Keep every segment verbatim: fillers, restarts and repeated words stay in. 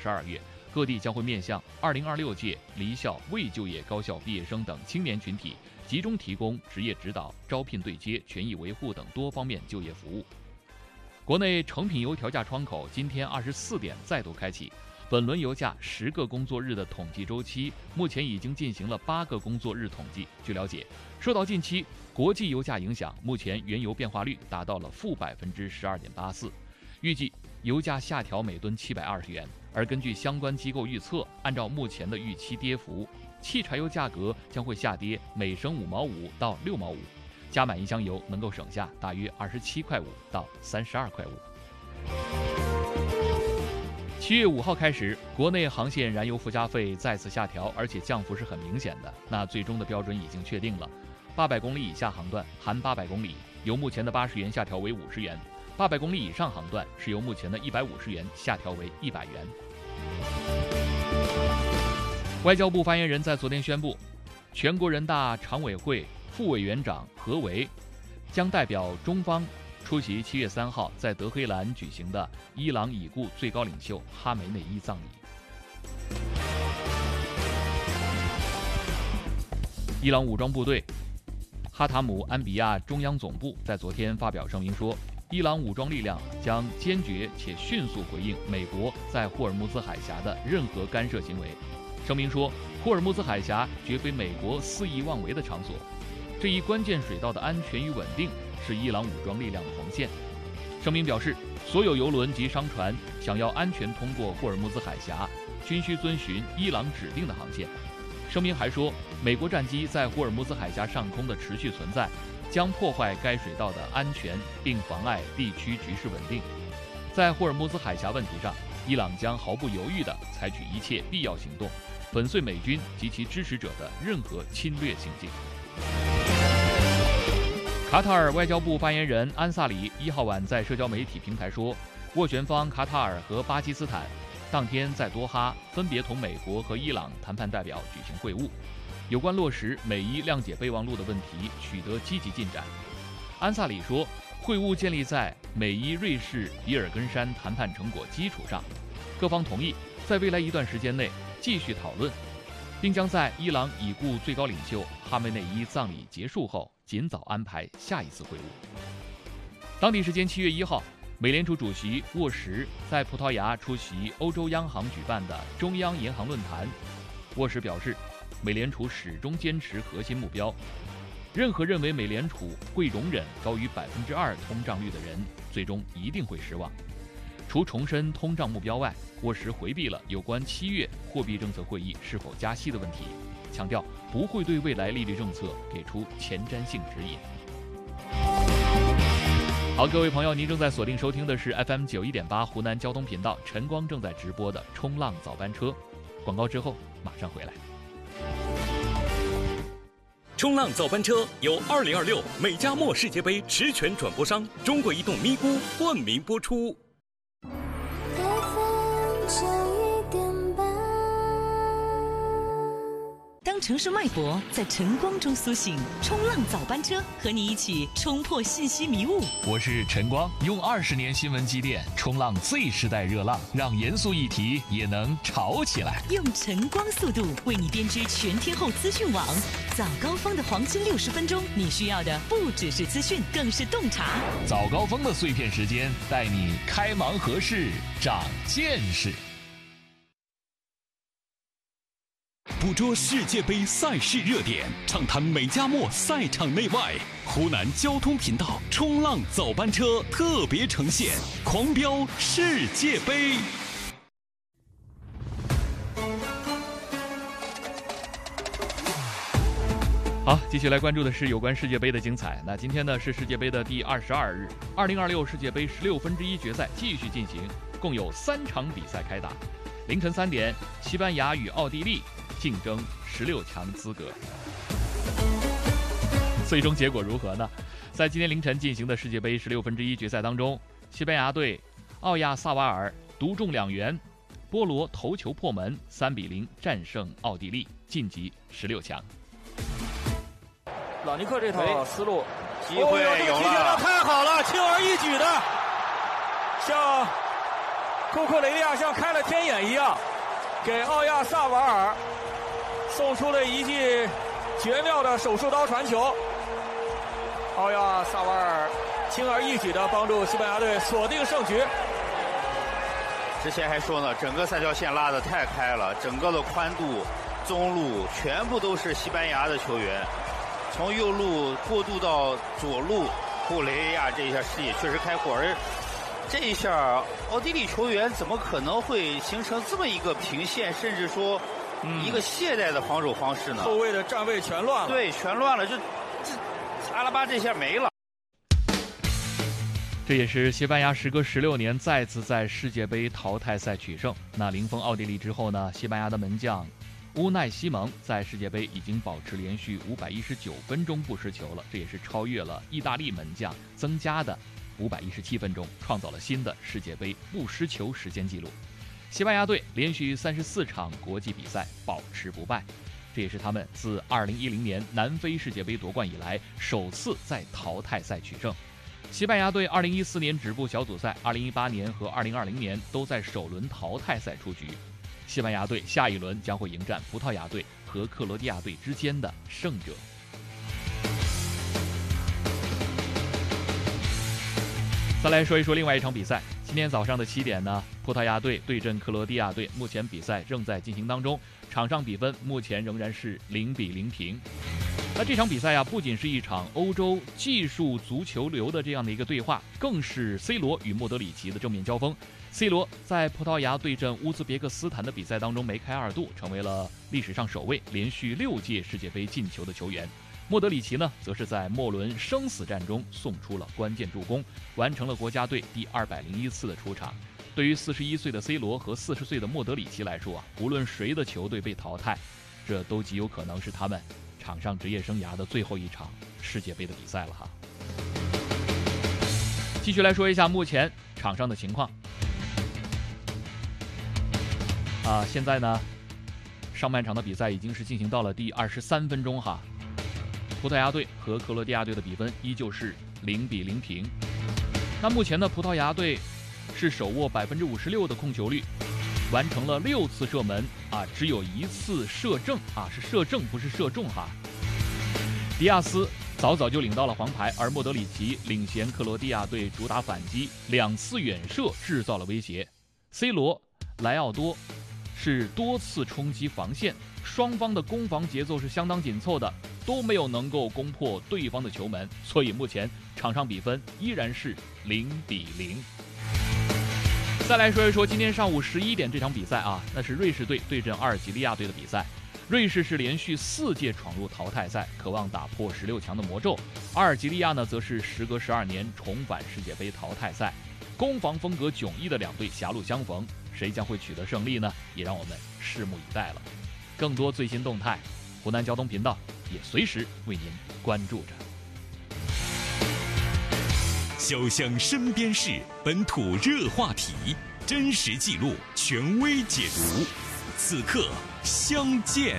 十二月，各地将会面向二零二六届离校未就业高校毕业生等青年群体，集中提供职业指导、招聘对接、权益维护等多方面就业服务。国内成品油调价窗口今天二十四点再度开启，本轮油价十个工作日的统计周期，目前已经进行了八个工作日统计。据了解，受到近期国际油价影响，目前原油变化率达到了负百分之十二点八四，预计油价下调每吨七百二十元。而根据相关机构预测，按照目前的预期跌幅，汽柴油价格将会下跌每升五毛五到六毛五。加满一箱油能够省下大约二十七块五到三十二块五。七月五号开始，国内航线燃油附加费再次下调，而且降幅是很明显的。那最终的标准已经确定了，八百公里以下航段含八百公里，由目前的八十元下调为五十元；八百公里以上航段是由目前的一百五十元下调为一百元。外交部发言人在昨天宣布，全国人大常委会副委员长何为将代表中方出席七月三号在德黑兰举行的伊朗已故最高领袖哈梅内伊葬礼。伊朗武装部队哈塔姆安比亚中央总部在昨天发表声明说，伊朗武装力量将坚决且迅速回应美国在霍尔木兹海峡的任何干涉行为。声明说，霍尔木兹海峡绝非美国肆意妄为的场所，这一关键水道的安全与稳定是伊朗武装力量的红线。声明表示，所有油轮及商船想要安全通过霍尔木兹海峡，均需遵循伊朗指定的航线。声明还说，美国战机在霍尔木兹海峡上空的持续存在，将破坏该水道的安全，并妨碍地区局势稳定。在霍尔木兹海峡问题上，伊朗将毫不犹豫地采取一切必要行动，粉碎美军及其支持者的任何侵略行径。卡塔尔外交部发言人安萨里一号晚在社交媒体平台说，斡旋方卡塔尔和巴基斯坦当天在多哈分别同美国和伊朗谈判代表举行会晤，有关落实美伊谅解备忘录的问题取得积极进展。安萨里说，会晤建立在美伊瑞士比尔根山谈判成果基础上，各方同意在未来一段时间内继续讨论，并将在伊朗已故最高领袖哈梅内伊葬礼结束后尽早安排下一次会晤。当地时间七月一号，美联储主席沃什在葡萄牙出席欧洲央行举办的中央银行论坛。沃什表示，美联储始终坚持核心目标，任何认为美联储会容忍高于百分之二通胀率的人，最终一定会失望。除重申通胀目标外，沃什回避了有关七月货币政策会议是否加息的问题，强调不会对未来利率政策给出前瞻性指引。好，各位朋友，您正在锁定收听的是 F M 九一点八湖南交通频道，晨光正在直播的冲浪早班车。广告之后马上回来。 冲浪早班车由二零二六美加墨世界杯实权转播商中国移动咪咕冠名播出。 当城市脉搏在晨光中苏醒，冲浪早班车和你一起冲破信息迷雾。 我是晨光，用二十年新闻积淀，冲浪 Z 时代热浪，让严肃议题也能潮起来。 用晨光速度为你编织全天候资讯网，早高峰的黄金六十分钟，你需要的不只是资讯，更是洞察。 早高峰的碎片时间，带你开盲盒式，长见识。 捕捉世界杯赛事热点，畅谈美加墨赛场内外。湖南交通频道冲浪早班车特别呈现狂飙世界杯。 好，继续来关注的是有关世界杯的精彩。那今天呢是世界杯的第二十二日，二零二六世界杯十六分之一决赛继续进行，共有三场比赛开打。凌晨三点，西班牙与奥地利竞争十六强资格。最终结果如何呢？在今天凌晨进行的世界杯十六分之一决赛当中，西班牙队奥亚萨瓦尔独中两元，波罗头球破门，三比零战胜奥地利，晋级十六强。 朗尼克这套思路， 机会有了， 这个提前的太好了，轻而易举的向库库雷利亚像开了天眼一样，给奥亚萨瓦尔送出了一记绝妙的手术刀传球。奥亚萨瓦尔轻而易举地帮助西班牙队锁定胜局。 之前还说呢，整个三条线拉得太开了，整个的宽度、中路全部都是西班牙的球员，从右路过渡到左路，库雷亚这一下视野确实开阔，而这一下奥地利球员怎么可能会形成这么一个平线，甚至说一个懈怠的防守方式呢？ 后卫的站位全乱了。 对，全乱了，就这阿拉巴这下没了。 这也是西班牙时隔十六年再次在世界杯淘汰赛取胜。那零封奥地利之后呢，西班牙的门将乌奈西蒙在世界杯已经保持连续五百一十九分钟不失球了，这也是超越了意大利门将增加的五百一十七分钟，创造了新的世界杯不失球时间纪录。西班牙队连续三十四场国际比赛保持不败，这也是他们自二零一零年南非世界杯夺冠以来首次在淘汰赛取胜。西班牙队二零一四年止步小组赛，二零一八年和二零二零年都在首轮淘汰赛出局。西班牙队下一轮将会迎战葡萄牙队和克罗地亚队之间的胜者。再来说一说另外一场比赛，今天早上的七点呢，葡萄牙队对阵克罗地亚队，目前比赛正在进行当中，场上比分目前仍然是零比零平。那这场比赛啊，不仅是一场欧洲技术足球流的这样的一个对话，更是 C 罗与莫德里奇的正面交锋。C 罗在葡萄牙对阵乌兹别克斯坦的比赛当中梅开二度，成为了历史上首位连续六届世界杯进球的球员。莫德里奇呢，则是在末轮生死战中送出了关键助攻，完成了国家队第二百零一次的出场。对于四十一岁的 C 罗和四十岁的莫德里奇来说啊，无论谁的球队被淘汰，这都极有可能是他们场上职业生涯的最后一场世界杯的比赛了哈。继续来说一下目前场上的情况。啊，现在呢，上半场的比赛已经是进行到了第二十三分钟哈。葡萄牙队和克罗地亚队的比分依旧是零比零平。那目前呢，葡萄牙队是手握百分之五十六的控球率，完成了六次射门啊，只有一次射正啊，是射正不是射中哈。迪亚斯早早就领到了黄牌，而莫德里奇领衔克罗地亚队主打反击，两次远射制造了威胁。C 罗、莱奥多是多次冲击防线，双方的攻防节奏是相当紧凑的，都没有能够攻破对方的球门，所以目前场上比分依然是零比零。再来说一说今天上午十一点这场比赛啊，那是瑞士队对阵阿尔及利亚队的比赛。瑞士是连续四届闯入淘汰赛，渴望打破十六强的魔咒。阿尔及利亚呢，则是时隔十二年重返世界杯淘汰赛。攻防风格迥异的两队狭路相逢，谁将会取得胜利呢？也让我们拭目以待了。更多最新动态，湖南交通频道也随时为您关注着。 小巷身边事，本土热话题，真实记录，权威解读。此刻相见。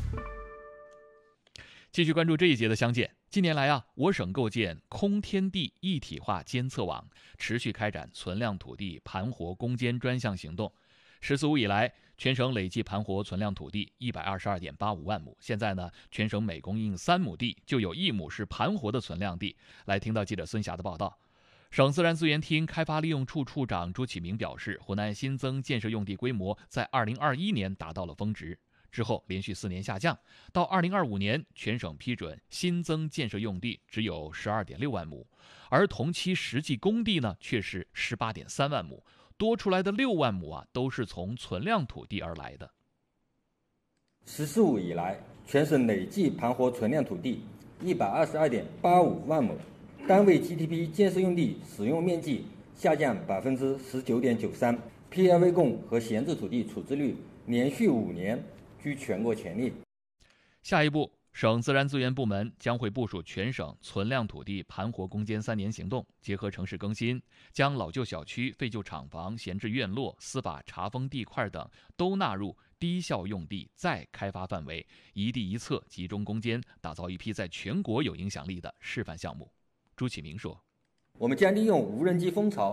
继续关注这一节的相见。近年来啊，我省构建空天地一体化监测网，持续开展存量土地盘活攻坚专项行动。十四五以来，全省累计盘活存量土地一百二十二点八五万亩。现在呢，全省每供应三亩地，就有一亩是盘活的存量地。来听到记者孙霞的报道。省自然资源厅开发利用处处长朱启明表示，湖南新增建设用地规模在二零二一年达到了峰值，之后连续四年下降，到二零二五年，全省批准新增建设用地只有十二点六万亩，而同期实际供地呢却是十八点三万亩，多出来的六万亩啊，都是从存量土地而来的。 十四五以来，全省累计盘活存量土地一百二十二点八五万亩。单位 G D P 建设用地使用面积下降百分之十九点九三 ，P L 未供和闲置土地处置率连续五年居全国前列。 下一步，省自然资源部门将会部署全省存量土地盘活攻坚三年行动，结合城市更新，将老旧小区、废旧厂房、闲置院落、司法查封地块等都纳入低效用地再开发范围，一地一策，集中攻坚，打造一批在全国有影响力的示范项目。朱启明说， 我们将利用无人机蜂巢，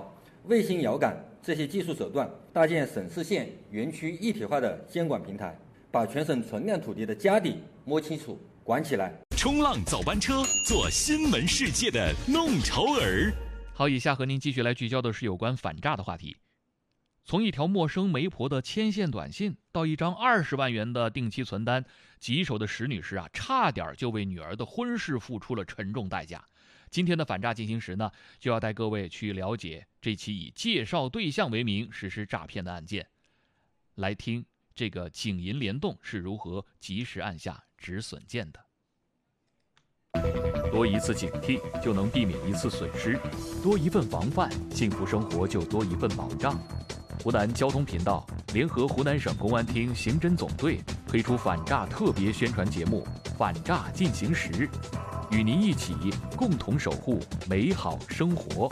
卫星遥感这些技术手段，搭建省市县园区一体化的监管平台，把全省存量土地的家底摸清楚、管起来。 冲浪早班车，做新闻世界的弄潮儿。 好，以下和您继续来聚焦的是有关反诈的话题。从一条陌生媒婆的牵线短信到一张二十万元的定期存单，棘手的石女士啊，差点就为女儿的婚事付出了沉重代价。今天的反诈进行时呢，就要带各位去了解这起以介绍对象为名实施诈骗的案件。来听这个警银联动是如何及时按下止损键的。多一次警惕，就能避免一次损失；多一份防范，幸福生活就多一份保障。湖南交通频道联合湖南省公安厅刑侦总队推出反诈特别宣传节目《反诈进行时》，与您一起共同守护美好生活。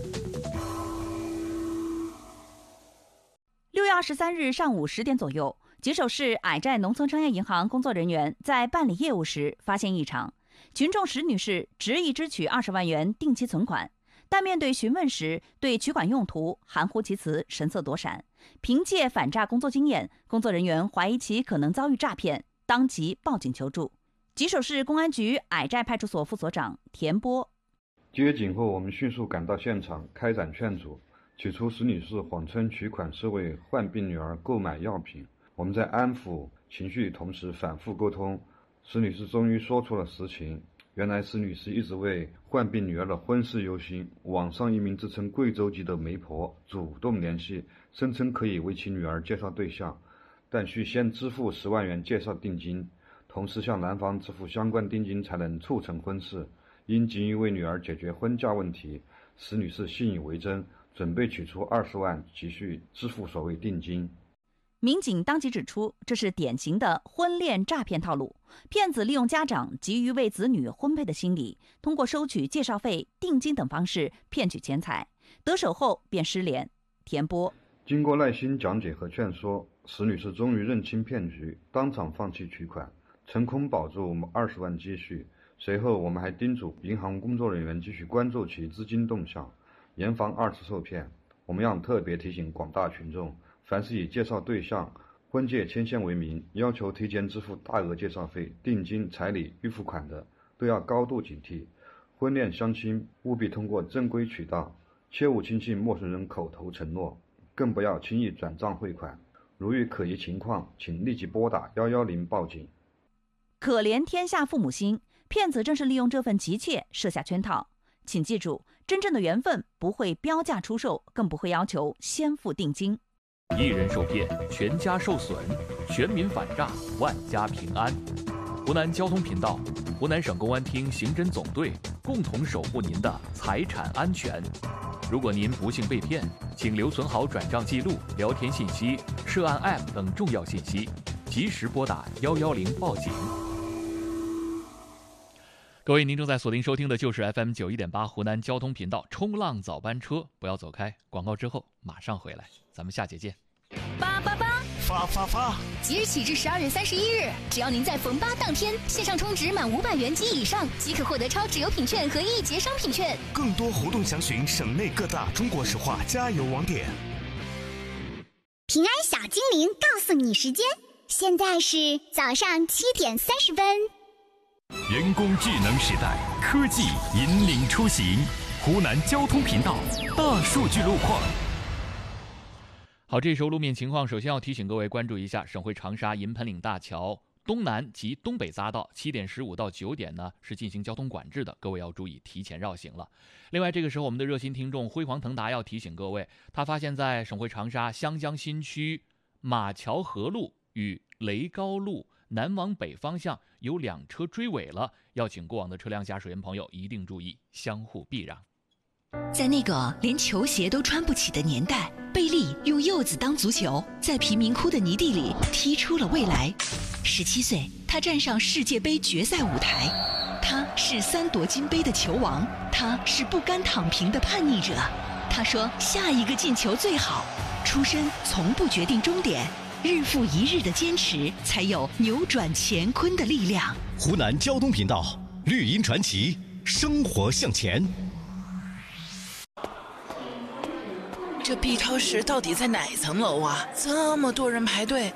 六月二十三日上午十点左右，吉首市矮寨农村商业银行工作人员在办理业务时发现异常，群众石女士执意支取二十万元定期存款，但面对询问时，对取款用途含糊其辞，神色躲闪。凭借反诈工作经验，工作人员怀疑其可能遭遇诈骗，当即报警求助。吉首市公安局矮寨派出所副所长田波： 接警后，我们迅速赶到现场，开展劝阻。起初，石女士谎称取款是为患病女儿购买药品，我们在安抚情绪同时反复沟通，石女士终于说出了实情。原来石女士一直为患病女儿的婚事忧心，网上一名自称贵州籍的媒婆主动联系，声称可以为其女儿介绍对象，但需先支付十万元介绍定金，同时向男方支付相关定金才能促成婚事。因急于为女儿解决婚嫁问题，石女士信以为真，准备取出二十万，急需支付所谓定金。 民警当即指出，这是典型的婚恋诈骗套路，骗子利用家长急于为子女婚配的心理，通过收取介绍费、定金等方式骗取钱财，得手后便失联。田波： 经过耐心讲解和劝说，石女士终于认清骗局，当场放弃取款，成功保住我们二十万积蓄。随后我们还叮嘱银行工作人员继续关注其资金动向，严防二次受骗。我们要特别提醒广大群众，凡是以介绍对象、婚介牵线为名，要求提前支付大额介绍费、定金、彩礼、预付款的，都要高度警惕。婚恋相亲务必通过正规渠道，切勿轻信陌生人口头承诺，更不要轻易转账汇款。如遇可疑情况，请立即拨打一一零报警。 可怜天下父母心，骗子正是利用这份急切设下圈套。请记住，真正的缘分不会标价出售，更不会要求先付定金。 一人受骗，全家受损；全民反诈，万家平安。湖南交通频道、湖南省公安厅刑侦总队共同守护您的财产安全。如果您不幸被骗，请留存好转账记录、聊天信息、涉案 A P P 等重要信息，及时拨打一一零报警。各位，您正在锁定收听的就是 F M 九十一点八 湖南交通频道冲浪早班车，不要走开，广告之后马上回来，咱们下节见。 八八八发发发！ 即日起至十二月三十一日，只要您在逢八当天线上充值满五百元及以上，即可获得超值优品券和一节商品券。 更多活动详询省内各大中国石化加油网点。 平安小精灵告诉你时间，现在是早上七点三十分。 人工智能时代，科技引领出行。湖南交通频道大数据路况。 好，这时候路面情况，首先要提醒各位关注一下省会长沙银盆岭大桥东南及东北匝道，七点十五到九点呢是进行交通管制的，各位要注意提前绕行了。另外，这个时候我们的热心听众辉煌腾达要提醒各位，他发现在省会长沙湘江新区马桥河路与雷高路南往北方向有两车追尾了，要请过往的车辆驾驶员朋友一定注意，相互避让。 在那个连球鞋都穿不起的年代，贝利用柚子当足球，在贫民窟的泥地里踢出了未来。十七岁，他站上世界杯决赛舞台，他是三夺金杯的球王，他是不甘躺平的叛逆者。他说下一个进球最好。出身从不决定终点，日复一日的坚持，才有扭转乾坤的力量。 湖南交通频道，绿茵传奇，生活向前。 这 B 超市到底在哪层楼啊？这么多人排队。